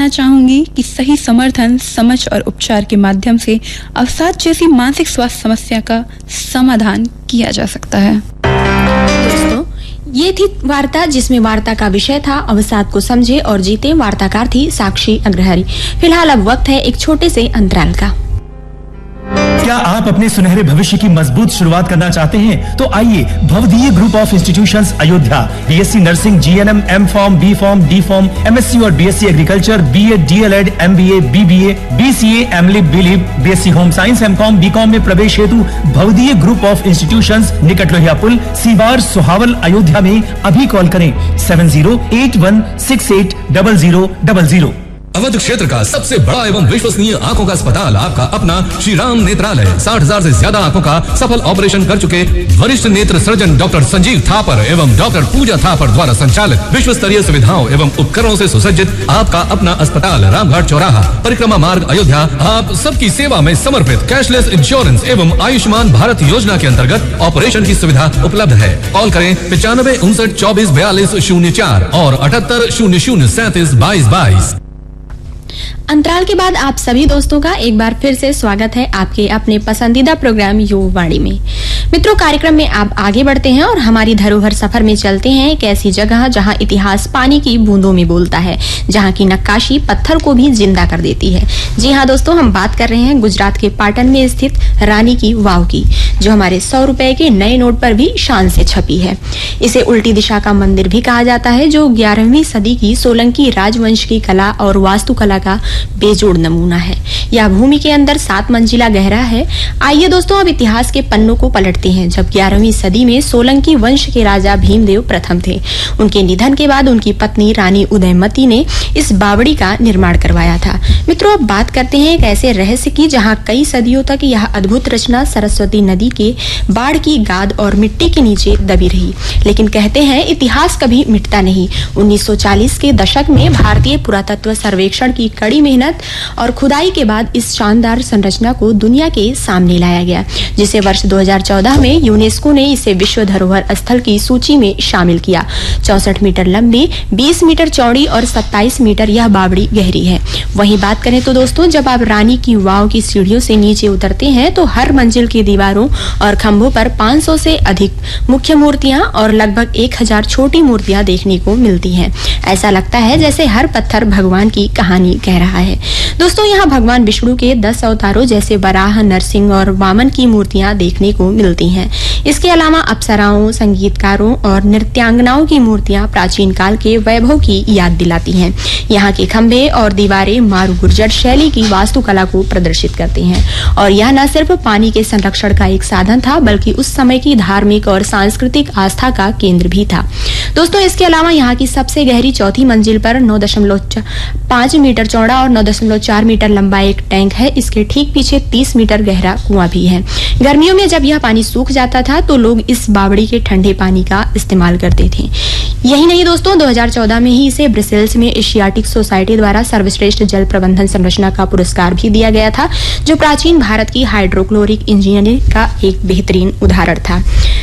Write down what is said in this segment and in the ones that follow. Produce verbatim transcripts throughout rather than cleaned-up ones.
बताना चाहूंगी कि सही समर्थन, समझ और उपचार के माध्यम से अवसाद जैसी मानसिक स्वास्थ्य समस्या का समाधान किया जा सकता है। दोस्तों, ये थी वार्ता जिसमें वार्ता का विषय था अवसाद को समझे और जीते। वार्ताकार थी साक्षी अग्रहरी। फिलहाल अब वक्त है एक छोटे से अंतराल का। क्या आप अपने सुनहरे भविष्य की मजबूत शुरुआत करना चाहते हैं? तो आइए भवदीय group of institutions Ayodhya BSc nursing, GNM, M form, B form, D form, MSc और BSc agriculture, BEd, DElEd, MBA, BBA, BCA, एमलिब, बीलिब, BSc home science, MCom, BCom में प्रवेश हेतु भवदीय ग्रुप ऑफ इंस्टीट्यूशंस, निकट लोहिया पुल, सीवार, सोहावल, अयोध्या में अभी कॉल करें seven zero eight one six eight double zero double zero. Awadh क्षेत्र का सबसे बड़ा एवं विश्वसनीय आंखों का अस्पताल आपका अपना श्री राम नेत्रालय साठ हजार से ज्यादा आंखों का सफल ऑपरेशन कर चुके वरिष्ठ नेत्र सर्जन डॉक्टर संजीव थापर एवं डॉक्टर पूजा थापर द्वारा संचालित विश्व स्तरीय सुविधाओं एवं उपकरणों से सुसज्जित आपका अपना अस्पताल रामघाट चौराहा, परिक्रमा मार्ग, अयोध्या। आप सबकी सेवा में समर्पित कैशलेस इंश्योरेंस एवं आयुष्मान भारत योजना के अंतर्गत ऑपरेशन की सुविधा उपलब्ध है। कॉल करें पचानवे उनसठ चौबीस बयालीस शून्य चार और अठहत्तर शून्य शून्य सैंतीस बाईस बाईस। अंतराल के बाद आप सभी दोस्तों का एक बार फिर से स्वागत है आपके अपने पसंदीदा प्रोग्राम युवावाणी में। मित्रों, कार्यक्रम में आप आगे बढ़ते हैं और हमारी धरोहर सफर में चलते हैं एक ऐसी जगह जहां इतिहास पानी की बूंदों में बोलता है, जहां की नक्काशी पत्थर को भी जिंदा कर देती है। जी हाँ दोस्तों, हम बात कर रहे हैं गुजरात के पाटन में स्थित रानी की वाव की, जो हमारे सौ रुपए के नए नोट पर भी शान से छपी है। इसे उल्टी दिशा का मंदिर भी कहा जाता है, जो ग्यारहवीं सदी की सोलंकी राजवंश की कला और वास्तुकला का बेजोड़ नमूना है। यह भूमि के अंदर सात मंजिला गहरा है। आइए दोस्तों, अब इतिहास के पन्नों को पलटते हैं। जब ग्यारहवीं सदी में सोलंकी वंश के राजा भीमदेव प्रथम थे, उनके निधन के बाद उनकी पत्नी रानी उदयमती ने इस बावड़ी का निर्माण करवाया था। मित्रों, अब बात करते हैं एक ऐसे रहस्य की, जहां कई सदियों तक यह अद्भुत रचना सरस्वती नदी के बाढ़ की गाद और मिट्टी के नीचे दबी रही। लेकिन कहते हैं इतिहास कभी मिटता नहीं। उन्नीस सौ चालीस के दशक में भारतीय पुरातत्व सर्वेक्षण की कड़ी मेहनत और खुदाई के बाद इस शानदार संरचना को दुनिया के सामने लाया गया, जिसे वर्ष दो हज़ार चौदह में यूनेस्को ने इसे विश्व धरोहर स्थल की सूची में शामिल किया। चौसठ मीटर लंबी, बीस मीटर चौड़ी और सत्ताईस मीटर यह बावड़ी गहरी है। वहीं बात करें तो दोस्तों, जब आप रानी की वाव की सीढ़ियों से नीचे उतरते हैं तो हर मंजिल की दीवारों और खंभों पर पाँच सौ से अधिक मुख्य मूर्तियां और लगभग एक हज़ार छोटी मूर्तियां देखने को मिलती हैं। ऐसा लगता है जैसे हर पत्थर भगवान की कहानी कह रहा है। दोस्तों, यहाँ भगवान विष्णु के दस अवतारों जैसे वराह, नरसिंह और वामन की मूर्तियां देखने को मिलती हैं। इसके अलावा अप्सराओं, संगीतकारों और नृत्यांगनाओं की मूर्तियां प्राचीन काल के वैभव की याद दिलाती हैं। यहाँ के खंभे और दीवारें मारू गुर्जर शैली की वास्तुकला को प्रदर्शित करते हैं। और यह न सिर्फ पानी के संरक्षण का एक साधन था, बल्कि उस समय की धार्मिक और सांस्कृतिक आस्था का केंद्र भी था। दोस्तों, इसके अलावा यहाँ की सबसे गहरी चौथी मंजिल पर नौ दशमलव पाँच मीटर चौड़ा और नौ दशमलव चार मीटर लंबा एक टैंक है। इसके ठीक पीछे तीस मीटर गहरा कुआं भी है। गर्मियों में जब यह पानी सूख जाता था तो लोग इस बावड़ी के ठंडे पानी का इस्तेमाल करते थे। यही नहीं दोस्तों, दो हज़ार चौदह में ही इसे ब्रसेल्स में एशियाटिक सोसाइटी द्वारा सर्वश्रेष्ठ जल प्रबंधन संरचना का पुरस्कार भी दिया गया था, जो प्राचीन भारत की हाइड्रोक्लोरिक इंजीनियरिंग का एक बेहतरीन उदाहरण था।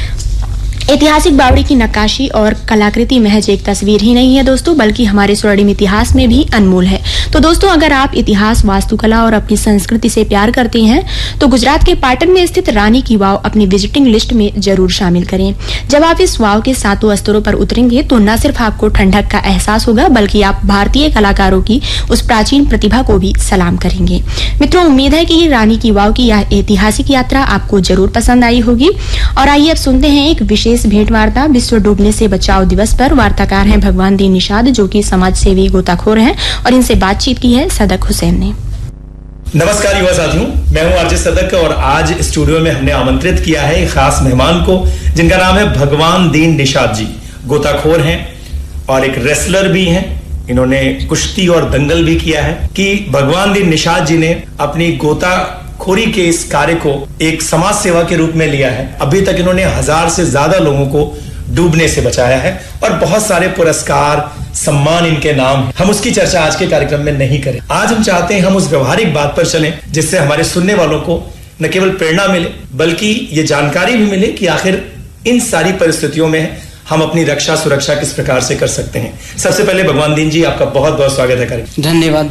ऐतिहासिक बावड़ी की नक्काशी और कलाकृति महज एक तस्वीर ही नहीं है दोस्तों, बल्कि हमारे स्वर्णिम इतिहास में भी अनमोल है। तो दोस्तों, अगर आप इतिहास, वास्तुकला और अपनी संस्कृति से प्यार करते हैं तो गुजरात के पाटन में स्थित रानी की वाव अपनी विजिटिंग लिस्ट में जरूर शामिल करें। जब आप इस वाव के सातों स्तरों पर उतरेंगे तो न सिर्फ आपको ठंडक का एहसास होगा, बल्कि आप भारतीय कलाकारों की उस प्राचीन प्रतिभा को भी सलाम करेंगे। मित्रों, उम्मीद है कि रानी की वाव की यह ऐतिहासिक यात्रा आपको जरूर पसंद आई होगी। और आइए अब सुनते हैं एक विशेष भेंट वार्ता विश्व डूबने से बचाओ दिवस पर। वार्ताकार हैं भगवान दीन निषाद, जो कि समाज सेवी गोताखोर हैं, और इनसे बातचीत की है सदक हुसैन ने। नमस्कार युवा साथियों, मैं हूं आरजे सदक और आज स्टूडियो में हमने आमंत्रित किया है एक खास मेहमान को, जिनका नाम है भगवान दीन निषाद जी। गोताखोर हैं और एक रेसलर भी हैं। इन्होंने कुश्ती और दंगल भी किया है। कि भगवान दीन निषाद जी ने अपनी गोता खोरी के इस कार्य को एक समाज सेवा के रूप में लिया है। अभी तक इन्होंने हजार से ज्यादा लोगों को डूबने से बचाया है और बहुत सारे पुरस्कार, सम्मान इनके नाम है। हम उसकी चर्चा आज के कार्यक्रम में नहीं करें। आज हम चाहते हैं हम उस व्यवहारिक बात पर चलें, जिससे हमारे सुनने वालों को न केवल प्रेरणा मिले, बल्कि ये जानकारी भी मिले कि आखिर इन सारी परिस्थितियों में हम अपनी रक्षा सुरक्षा किस प्रकार से कर सकते हैं। सबसे पहले भगवान दीन जी, आपका बहुत बहुत स्वागत है कार्यक्रम। धन्यवाद।